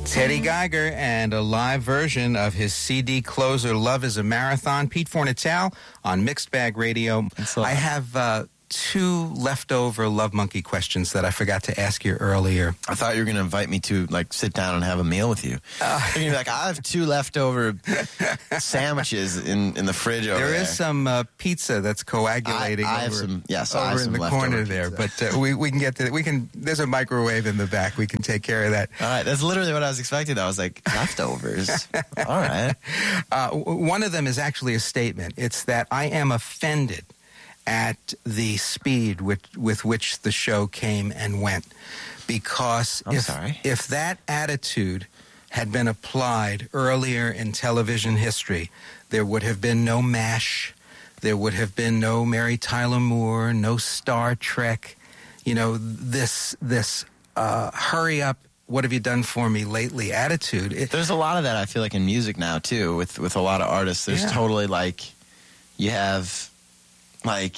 Teddy Geiger and a live version of his CD closer, Love is a Marathon. Pete Fornatale on Mixed Bag Radio. I have two leftover Love Monkey questions that I forgot to ask you earlier. I thought you were going to invite me to, like, sit down and have a meal with you. And you're like, I have two leftover sandwiches in the fridge over there. There is some pizza that's coagulating I have over, some, yes, over I have in some the leftover corner pizza. there. But we can get to there's a microwave in the back. We can take care of that. All right, that's literally what I was expecting. I was like, leftovers. All right. One of them is actually a statement. It's that I am offended at the speed with which the show came and went. Because if that attitude had been applied earlier in television history, there would have been no MASH, there would have been no Mary Tyler Moore, no Star Trek. You know, this hurry up, what have you done for me lately attitude. There's a lot of that, I feel like, in music now, too, with a lot of artists. There's totally, like, you have... like,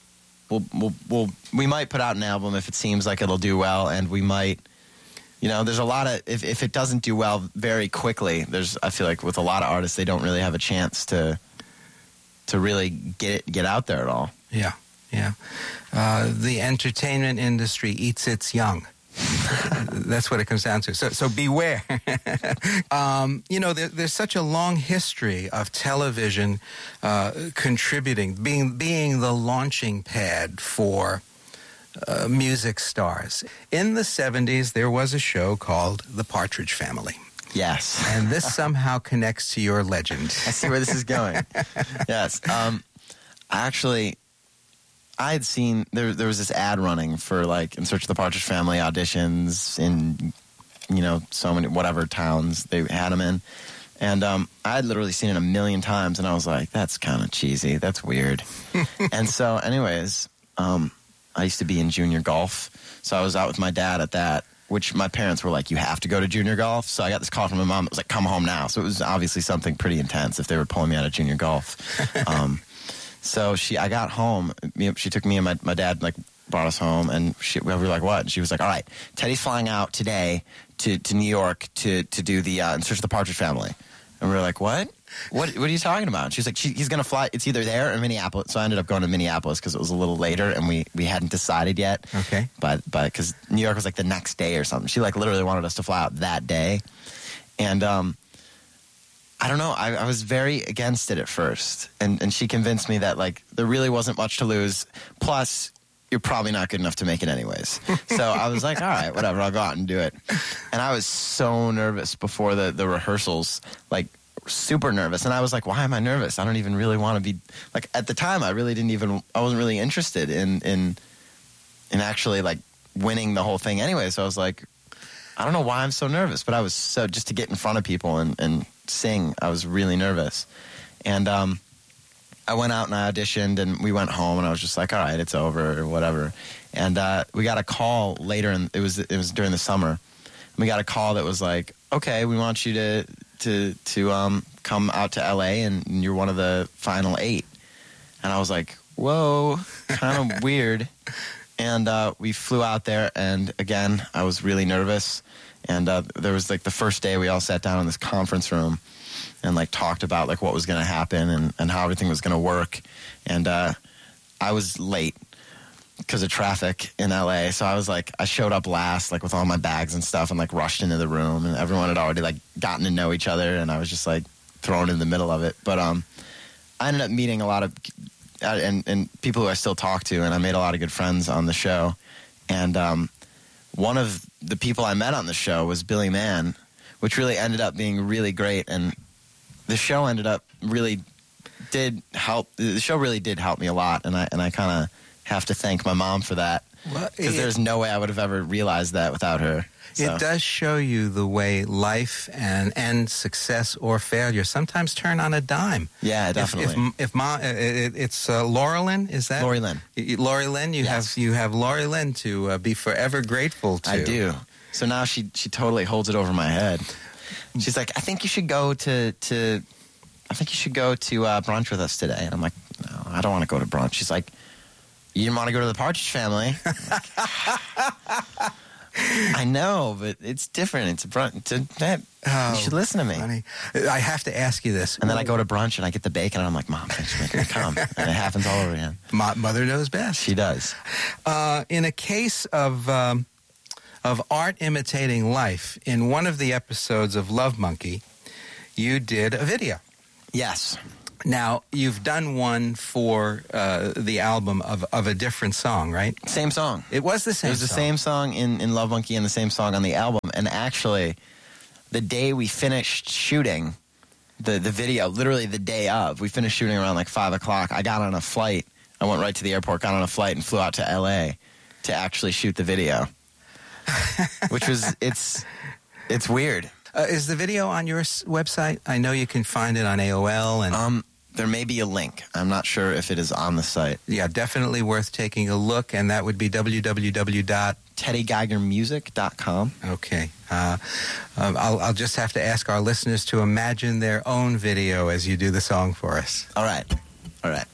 we might put out an album if it seems like it'll do well, and we might, you know, there's a lot of, if it doesn't do well very quickly, I feel like with a lot of artists, they don't really have a chance to really get out there at all. Yeah. The entertainment industry eats its young. That's what it comes down to. So beware. You know, there's such a long history of television contributing, being the launching pad for music stars. In the 70s, there was a show called The Partridge Family. Yes. And this somehow connects to your legend. I see where this is going. Yes. I had seen, there was this ad running for, like, In Search of the Partridge Family auditions in, you know, so many, whatever towns they had them in. And I had literally seen it a million times, and I was like, that's kind of cheesy. That's weird. And so, anyways, I used to be in junior golf. So I was out with my dad at that, which my parents were like, you have to go to junior golf. So I got this call from my mom that was like, come home now. So it was obviously something pretty intense if they were pulling me out of junior golf. So I got home. She took me and my dad, like, brought us home, and we were like, what? And she was like, all right, Teddy's flying out today to New York to do the In Search of the Partridge Family. And we were like, what? What are you talking about? And she was like, he's going to fly. It's either there or Minneapolis. So I ended up going to Minneapolis because it was a little later, and we hadn't decided yet. Okay. But because New York was like the next day or something. She, like, literally wanted us to fly out that day. And I don't know. I was very against it at first. And she convinced me that, like, there really wasn't much to lose. Plus, you're probably not good enough to make it anyways. So I was like, all right, whatever. I'll go out and do it. And I was so nervous before the rehearsals, like, super nervous. And I was like, why am I nervous? I don't even really want to be, like, at the time, I wasn't really interested in actually, like, winning the whole thing anyway. So I was like, I don't know why I'm so nervous, but I was just to get in front of people and sing, I was really nervous. And I went out and I auditioned, and we went home, and I was just like, all right, it's over or whatever. And we got a call later, and it was during the summer. And we got a call that was like, okay, we want you to come out to LA, and you're one of the final 8. And I was like, whoa, kind of weird. And we flew out there, and again, I was really nervous. And there was, like, the first day we all sat down in this conference room and, like, talked about, like, what was going to happen and how everything was going to work. And I was late because of traffic in LA. So I was like, I showed up last, like, with all my bags and stuff, and, like, rushed into the room. And everyone had already, like, gotten to know each other, and I was just, like, thrown in the middle of it. But I ended up meeting a lot of and people who I still talk to, and I made a lot of good friends on the show. And one of the people I met on the show was Billy Mann, which really ended up being really great. And the show ended up really did help. The show really did help me a lot, and I kind of have to thank my mom for that, because there's no way I would have ever realized that without her. So. It does show you the way life and success or failure sometimes turn on a dime. Yeah, definitely. It's Laura Lynn, is that? Lori Lynn. Lori Lynn, you have Lori Lynn to be forever grateful to. I do. So now she totally holds it over my head. She's like, I think you should go to brunch with us today. And I'm like, no, I don't want to go to brunch. She's like, you didn't want to go to the Partridge Family? I know, but it's different. It's a brunch. You should listen to me. Funny. I have to ask you this. And then I go to brunch and I get the bacon and I'm like, Mom, thanks for making me come. And it happens all over again. Mother knows best. She does. In a case of art imitating life, in one of the episodes of Love Monkey, you did a video. Yes. Now, you've done one for the album of a different song, right? Same song. It was the same song. It was the same song in Love Monkey and the same song on the album. And actually, the day we finished shooting the video, literally the day of, we finished shooting around like 5 o'clock. I got on a flight. I went right to the airport, got on a flight, and flew out to L.A. to actually shoot the video. Which was, it's weird. Is the video on your website? I know you can find it on AOL. And there may be a link. I'm not sure if it is on the site. Yeah, definitely worth taking a look, and that would be www.teddygeigermusic.com. Okay. I'll just have to ask our listeners to imagine their own video as you do the song for us. All right.